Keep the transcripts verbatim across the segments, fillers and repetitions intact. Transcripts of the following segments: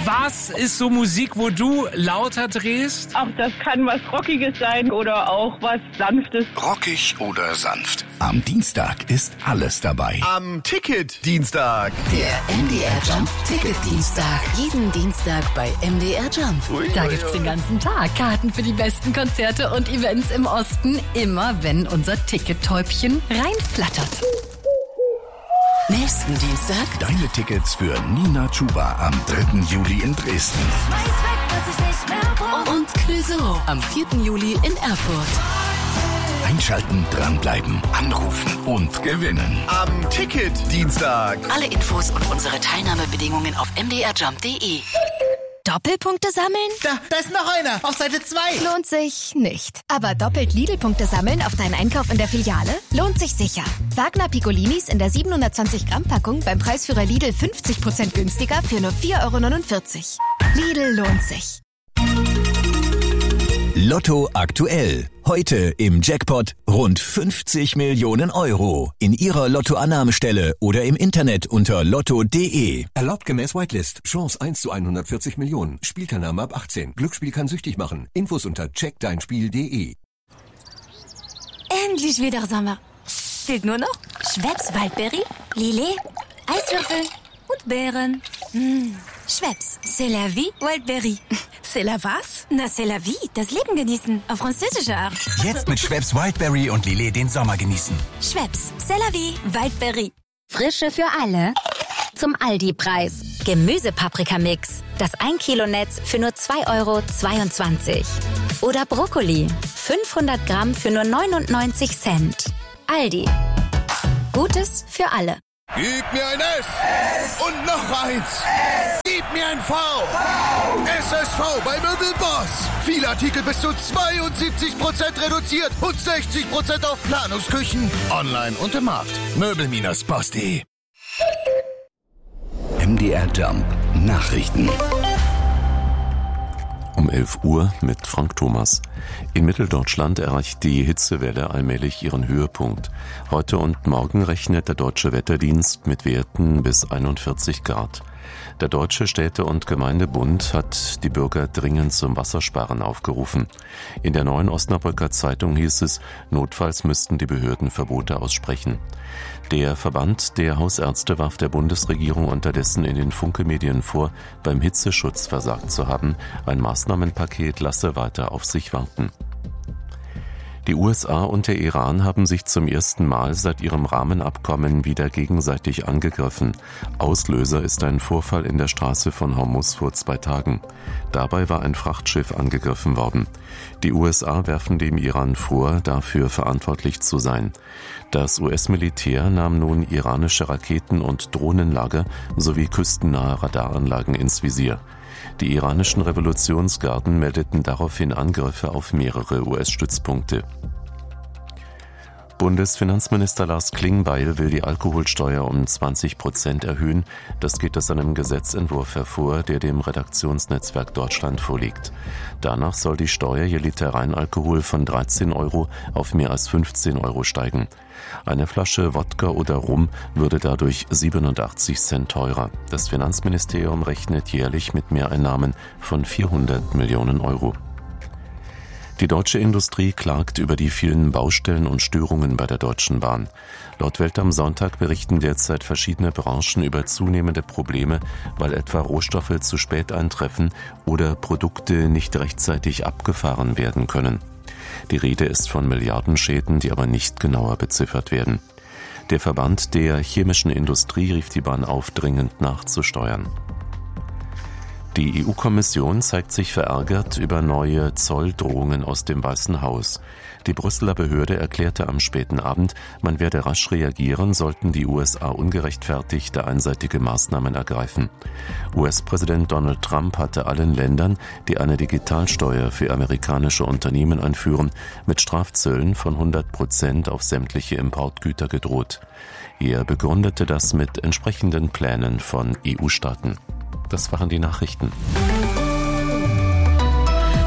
Was ist so Musik, wo du lauter drehst? Ach, das kann was Rockiges sein oder auch was Sanftes. Rockig oder sanft. Am Dienstag ist alles dabei. Am Ticket-Dienstag. Der M D R Jump Ticket-Dienstag. Jeden Dienstag bei M D R Jump. Ui, da ui, gibt's ui. den ganzen Tag Karten für die besten Konzerte und Events im Osten. Immer wenn unser Tickettäubchen reinflattert. Nächsten Dienstag Deine Tickets für Nina Chuba am dritten Juli in Dresden. und Clouseau am vierten Juli in Erfurt. Einschalten, dranbleiben, anrufen und gewinnen. Am Ticket-Dienstag. Alle Infos und unsere Teilnahmebedingungen auf m d r jump punkt d e. Doppelpunkte sammeln? Da, da ist noch einer, auf Seite zwei. Lohnt sich nicht. Aber doppelt Lidl-Punkte sammeln auf deinen Einkauf in der Filiale lohnt sich sicher. Wagner Piccolinis in der siebenhundertzwanzig Gramm Packung beim Preisführer Lidl fünfzig Prozent günstiger für nur vier Euro neunundvierzig. Lidl lohnt sich. Lotto aktuell. Heute im Jackpot rund fünfzig Millionen Euro. In Ihrer Lottoannahmestelle oder im Internet unter lotto punkt d e. Erlaubt gemäß Whitelist. Chance eins zu hundertvierzig Millionen. Spielteilnahme ab achtzehn. Glücksspiel kann süchtig machen. Infos unter check dein spiel punkt d e. Endlich wieder Sommer. Fehlt nur noch Schweppes Waldberry, Lillet, Eiswürfel und Beeren. Mmh. Schweppes, c'est la vie, Waldberry. C'est la was? Na, c'est la vie, das Leben genießen, auf französische Art. Jetzt mit Schweppes Wildberry und Lillet den Sommer genießen. Schweppes, c'est la vie, Waldberry. Frische für alle. Zum Aldi-Preis. Gemüsepaprikamix. Das ein Kilo Netz für nur zwei Euro zweiundzwanzig. Oder Brokkoli. fünfhundert Gramm für nur neunundneunzig Cent. Aldi. Gutes für alle. Gib mir ein S. S. Und noch eins. S. Gib mir ein V. V. S S V bei Möbelboss. Viele Artikel bis zu zweiundsiebzig Prozent reduziert und sechzig Prozent auf Planungsküchen. Online und im Markt. Möbel Boss punkt de. M D R Jump Nachrichten. Um elf Uhr mit Frank Thomas. In Mitteldeutschland erreicht die Hitzewelle allmählich ihren Höhepunkt. Heute und morgen rechnet der Deutsche Wetterdienst mit Werten bis einundvierzig Grad. Der Deutsche Städte- und Gemeindebund hat die Bürger dringend zum Wassersparen aufgerufen. In der Neuen Osnabrücker Zeitung hieß es, notfalls müssten die Behörden Verbote aussprechen. Der Verband der Hausärzte warf der Bundesregierung unterdessen in den Funke-Medien vor, beim Hitzeschutz versagt zu haben. Ein Maßnahmenpaket lasse weiter auf sich warten. Die U S A und der Iran haben sich zum ersten Mal seit ihrem Rahmenabkommen wieder gegenseitig angegriffen. Auslöser ist ein Vorfall in der Straße von Hormuz vor zwei Tagen. Dabei war ein Frachtschiff angegriffen worden. Die U S A werfen dem Iran vor, dafür verantwortlich zu sein. Das U S-Militär nahm nun iranische Raketen- und Drohnenlager sowie küstennahe Radaranlagen ins Visier. Die iranischen Revolutionsgarden meldeten daraufhin Angriffe auf mehrere U S-Stützpunkte. Bundesfinanzminister Lars Klingbeil will die Alkoholsteuer um zwanzig Prozent erhöhen. Das geht aus einem Gesetzentwurf hervor, der dem Redaktionsnetzwerk Deutschland vorliegt. Danach soll die Steuer je Liter Reinalkohol von dreizehn Euro auf mehr als fünfzehn Euro steigen. Eine Flasche Wodka oder Rum würde dadurch siebenundachtzig Cent teurer. Das Finanzministerium rechnet jährlich mit Mehreinnahmen von vierhundert Millionen Euro. Die deutsche Industrie klagt über die vielen Baustellen und Störungen bei der Deutschen Bahn. Laut Welt am Sonntag berichten derzeit verschiedene Branchen über zunehmende Probleme, weil etwa Rohstoffe zu spät eintreffen oder Produkte nicht rechtzeitig abgefahren werden können. Die Rede ist von Milliardenschäden, die aber nicht genauer beziffert werden. Der Verband der chemischen Industrie rief die Bahn auf, dringend nachzusteuern. Die E U-Kommission zeigt sich verärgert über neue Zolldrohungen aus dem Weißen Haus. Die Brüsseler Behörde erklärte am späten Abend, man werde rasch reagieren, sollten die U S A ungerechtfertigte einseitige Maßnahmen ergreifen. U S-Präsident Donald Trump hatte allen Ländern, die eine Digitalsteuer für amerikanische Unternehmen einführen, mit Strafzöllen von hundert Prozent auf sämtliche Importgüter gedroht. Er begründete das mit entsprechenden Plänen von E U-Staaten. Das waren die Nachrichten.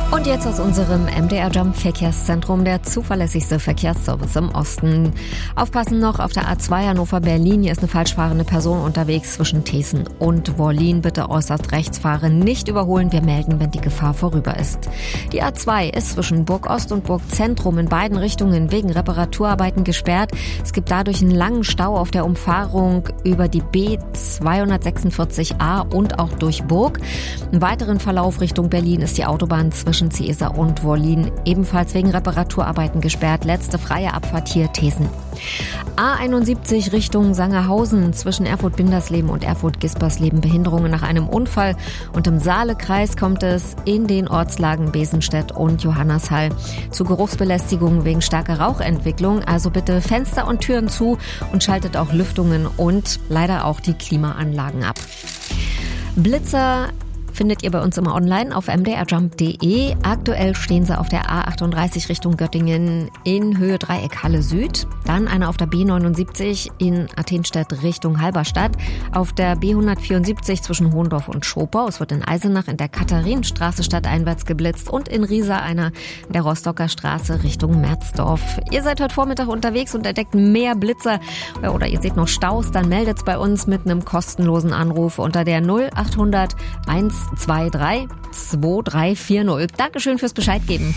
Und jetzt aus unserem M D R Jump Verkehrszentrum, der zuverlässigste Verkehrsservice im Osten. Aufpassen noch auf der A zwei Hannover-Berlin. Hier ist eine falsch fahrende Person unterwegs zwischen Thesen und Wollin. Bitte äußerst rechts fahren, nicht überholen. Wir melden, wenn die Gefahr vorüber ist. Die A zwei ist zwischen Burg Ost und Burg Zentrum in beiden Richtungen wegen Reparaturarbeiten gesperrt. Es gibt dadurch einen langen Stau auf der Umfahrung über die B zweihundertsechsundvierzig A und auch durch Burg. Im weiteren Verlauf Richtung Berlin ist die Autobahn zwischen Ciesa und Wollin ebenfalls wegen Reparaturarbeiten gesperrt. Letzte freie Abfahrt hier Thesen. A einundsiebzig Richtung Sangerhausen zwischen Erfurt-Bindersleben und Erfurt-Gispersleben Behinderungen nach einem Unfall. Und im Saalekreis kommt es in den Ortslagen Besenstedt und Johannashall zu Geruchsbelästigungen wegen starker Rauchentwicklung. Also bitte Fenster und Türen zu und schaltet auch Lüftungen und leider auch die Klimaanlagen ab. Blitzer findet ihr bei uns immer online auf m d r jump punkt d e. Aktuell stehen sie auf der A achtunddreißig Richtung Göttingen in Höhe Dreieck Halle Süd. Dann einer auf der B neunundsiebzig in Athenstedt Richtung Halberstadt. Auf der B hundertvierundsiebzig zwischen Hohendorf und Schopau. Es wird in Eisenach in der Katharinenstraße stadteinwärts geblitzt. Und in Riesa einer in der Rostocker Straße Richtung Merzdorf. Ihr seid heute Vormittag unterwegs und entdeckt mehr Blitzer. Oder ihr seht noch Staus, dann meldet's bei uns mit einem kostenlosen Anruf unter der null achthundert eins zwei drei zwei drei vier null. Dankeschön fürs Bescheid geben.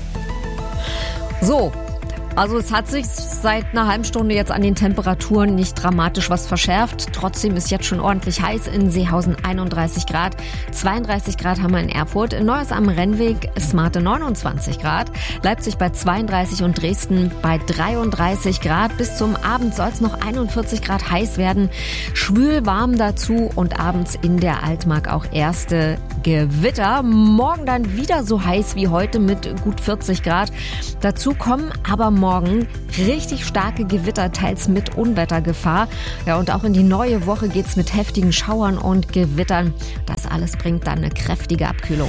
So, also es hat sich seit einer halben Stunde jetzt an den Temperaturen nicht dramatisch was verschärft. Trotzdem ist jetzt schon ordentlich heiß in Seehausen einunddreißig Grad. zweiunddreißig Grad haben wir in Erfurt. In Neues am Rennweg smarte neunundzwanzig Grad. Leipzig bei zweiunddreißig und Dresden bei dreiunddreißig Grad. Bis zum Abend soll es noch einundvierzig Grad heiß werden. Schwül warm dazu und abends in der Altmark auch erste Gewitter. Morgen dann wieder so heiß wie heute mit gut vierzig Grad. Dazu kommen aber morgen richtig starke Gewitter, teils mit Unwettergefahr. Ja, und auch in die neue Woche geht's mit heftigen Schauern und Gewittern. Das alles bringt dann eine kräftige Abkühlung.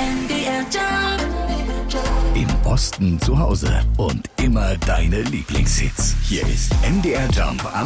Im Osten zu Hause und immer deine Lieblingshits. Hier ist M D R Jump am